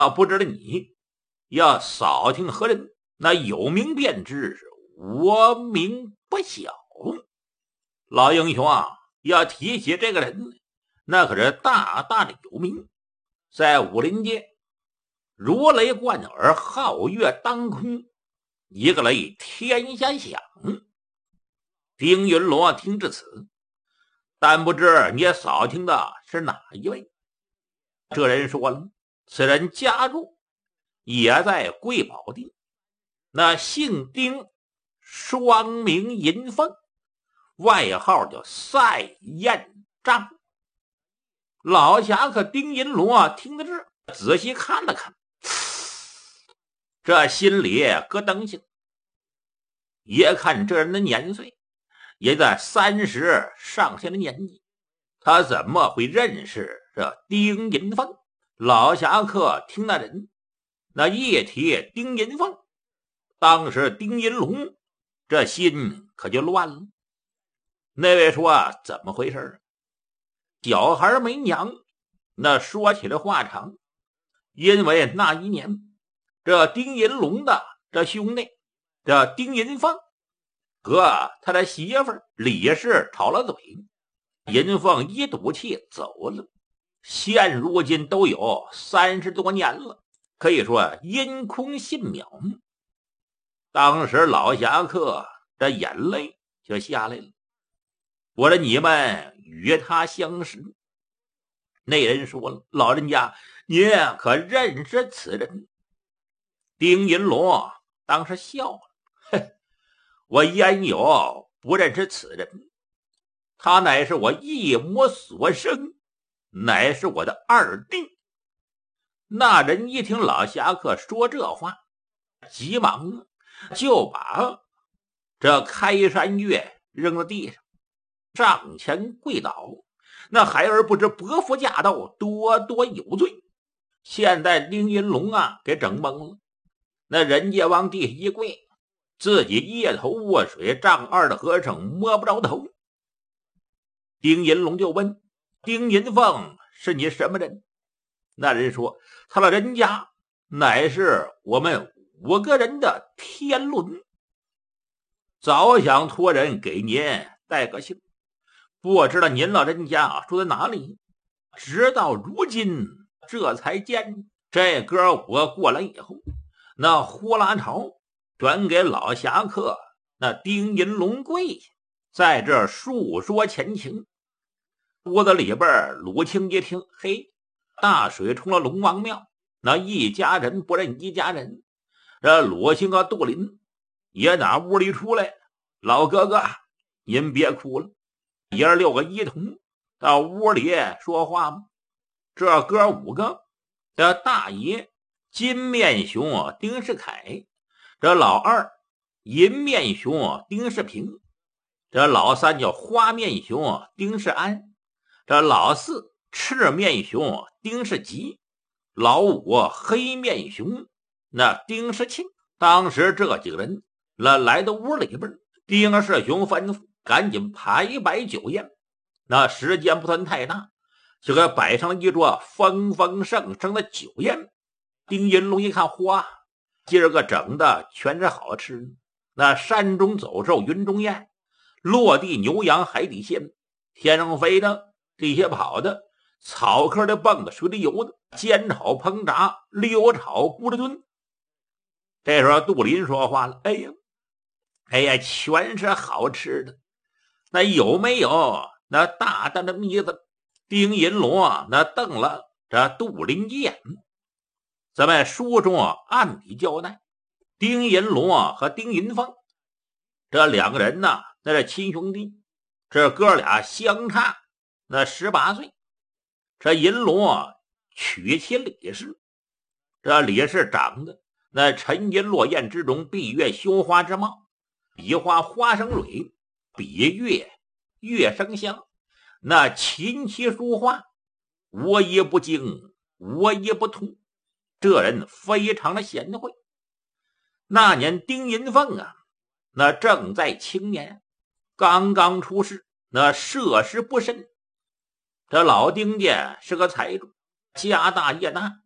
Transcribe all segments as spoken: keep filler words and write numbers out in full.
啊，不知道你要扫听何人？那有名便知，我名不小。老英雄啊，要提起这个人，那可是大大的有名，在武林界如雷贯耳，皓月当空，一个雷天下响。丁云罗听至此，但不知你扫听的是哪一位？这人说了，此人家住也在贵宝地，那姓丁，双名银凤，外号叫赛燕章。老侠客丁银罗听得这，仔细看了看，这心里咯噔醒，也看这人的年岁也在三十上下的年纪，他怎么会认识这丁银凤？老侠客听那人那一提丁银凤，当时丁银龙这心可就乱了。那位说怎么回事？小孩没娘，那说起来话长，因为那一年这丁银龙的这兄弟这丁银凤和他的媳妇李氏吵了嘴，银凤一赌气走了，现如今都有三十多年了，可以说因空信渺。当时老侠客这眼泪就下来了。我说你们与他相识？那人说了，老人家您可认识此人？丁银龙当时笑了，嘿，我焉有不认识此人？他乃是我一母所生，乃是我的二弟。那人一听老侠客说这话，急忙就把这开山月扔到地上，上前跪倒。那孩儿不知伯父驾到，多多有罪。现在丁银龙啊给整懵了，那人家往地下一跪，自己一头卧水，丈二的和尚摸不着头。丁银龙就问，丁银凤是你什么人？那人说，他老人家乃是我们五个人的天伦，早想托人给您带个信，不知道您老人家住在哪里，直到如今这才见。这哥五个过来以后，那呼啦朝转给老侠客那丁银龙跪下，在这述说前情。屋子里边鲁清一听，嘿，大水冲了龙王庙，那一家人不认一家人。这鲁清和杜林也打屋里出来，老哥哥您别哭了，爷儿六个一同到屋里说话吗？这哥五个，这大爷金面熊丁世凯，这老二银面熊丁世平，这老三叫花面熊丁世安，这老四赤面熊丁世吉，老五黑面熊那丁世庆。当时这几个人来来到屋里边，丁世雄吩咐赶紧排摆酒宴，那时间不算太大，就给摆上了一桌丰丰盛盛的酒宴。丁银龙一看，嚯，今儿个整的全是好吃，那山中走兽云中雁，落地牛羊海底鲜，天上飞的地下跑的，草坑的蹦的水里游的，煎炒烹炸溜炒咕噜炖。这时候杜林说话了，哎呀哎呀，全是好吃的，那有没有那大大的蜜子？丁银龙啊那瞪了这杜林一眼。咱们书中啊暗底交代，丁银龙啊和丁银凤这两个人呢，那是亲兄弟，这哥俩相差那十八岁。这银龙啊娶妻李氏，这李氏长得那沉吟落雁之中，闭月羞花之貌，比花花生蕊，比月月生香，那琴棋书画无一不精，无一不通，这人非常的贤惠。那年丁银凤啊那正在青年，刚刚出世，那涉世不深。这老丁家是个财主，家大业大，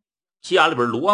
家里边罗